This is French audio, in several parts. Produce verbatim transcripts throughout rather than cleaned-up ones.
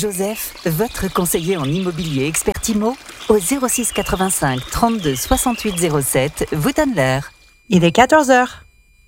Joseph, votre conseiller en immobilier expert Imo, au zéro six quatre-vingt-cinq trente-deux soixante-huit zéro sept, vous donne l'heure. Il est quatorze heures.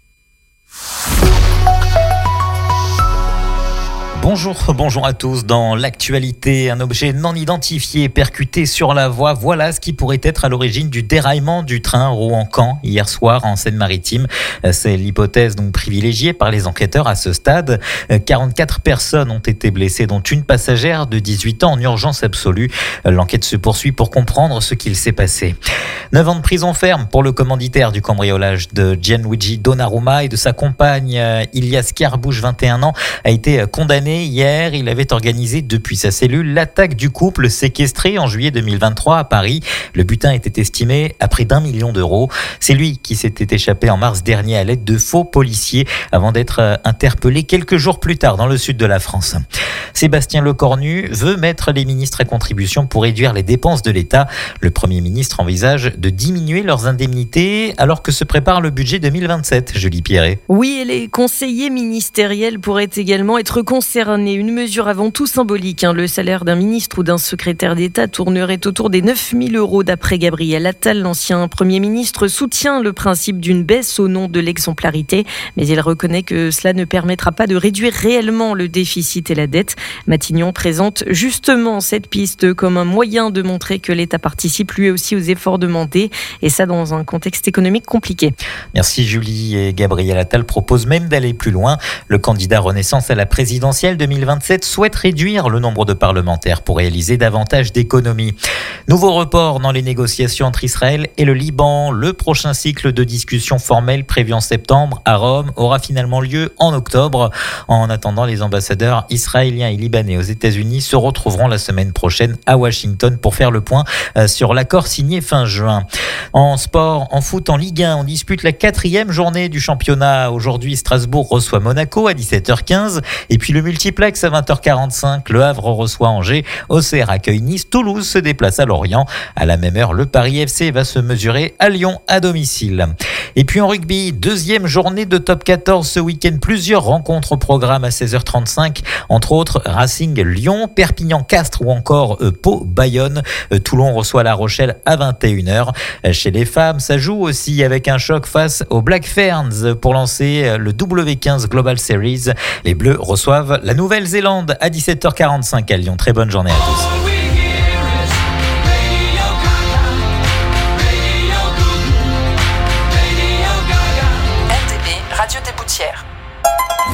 Bonjour, bonjour à tous. Dans l'actualité, un objet non identifié percuté sur la voie. Voilà ce qui pourrait être à l'origine du déraillement du train Rouen-Caen hier soir en Seine-Maritime. C'est l'hypothèse donc privilégiée par les enquêteurs à ce stade. quarante-quatre personnes ont été blessées, dont une passagère de dix-huit ans en urgence absolue. L'enquête se poursuit pour comprendre ce qu'il s'est passé. neuf ans de prison ferme pour le commanditaire du cambriolage de Gianluigi Donnarumma et de sa compagne Ilias Carabouche, vingt et un ans, a été condamné. Hier, il avait organisé depuis sa cellule l'attaque du couple séquestré en juillet deux mille vingt-trois à Paris. Le butin était estimé à près d'un million d'euros. C'est lui qui s'était échappé en mars dernier à l'aide de faux policiers avant d'être interpellé quelques jours plus tard dans le sud de la France. Sébastien Lecornu veut mettre les ministres à contribution pour réduire les dépenses de l'État. Le Premier ministre envisage de diminuer leurs indemnités alors que se prépare le budget deux mille vingt-sept. Julie Pierret. Oui, et les conseillers ministériels pourraient également être concernés. Une mesure avant tout symbolique. Hein. Le salaire d'un ministre ou d'un secrétaire d'État tournerait autour des neuf mille euros d'après Gabriel Attal. L'ancien Premier ministre soutient le principe d'une baisse au nom de l'exemplarité, mais il reconnaît que cela ne permettra pas de réduire réellement le déficit et la dette. Matignon présente justement cette piste comme un moyen de montrer que l'État participe lui aussi aux efforts demandés, et ça dans un contexte économique compliqué. Merci Julie. Et Gabriel Attal propose même d'aller plus loin. Le candidat Renaissance à la présidentielle deux mille vingt-sept souhaite réduire le nombre de parlementaires pour réaliser davantage d'économies. Nouveau report dans les négociations entre Israël et le Liban. Le prochain cycle de discussions formelles prévu en septembre à Rome aura finalement lieu en octobre. En attendant, les ambassadeurs israéliens et libanais aux États-Unis se retrouveront la semaine prochaine à Washington pour faire le point sur l'accord signé fin juin. En sport, en foot, en Ligue un, on dispute la quatrième journée du championnat. Aujourd'hui, Strasbourg reçoit Monaco à dix-sept heures quinze. Et puis le multiplex à vingt heures quarante-cinq. Le Havre reçoit Angers. Auxerre accueille Nice. Toulouse se déplace à Lorient. À la même heure, le Paris F C va se mesurer à Lyon à domicile. Et puis en rugby, deuxième journée de top quatorze ce week-end. Plusieurs rencontres au programme à seize heures trente-cinq. Entre autres, Racing Lyon, Perpignan Castres ou encore euh, Pau Bayonne. Euh, Toulon reçoit La Rochelle à vingt et une heures. Chez les femmes, ça joue aussi avec un choc face aux Black Ferns pour lancer le W quinze Global Series. Les Bleus reçoivent la Nouvelle-Zélande à dix-sept heures quarante-cinq à Lyon. Très bonne journée à tous.